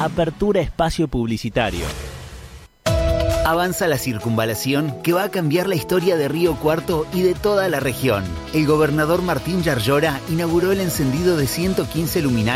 Apertura espacio publicitario. Avanza la circunvalación que va a cambiar la historia de Río Cuarto y de toda la región. El gobernador Martín Yarlora inauguró el encendido de 115 luminarias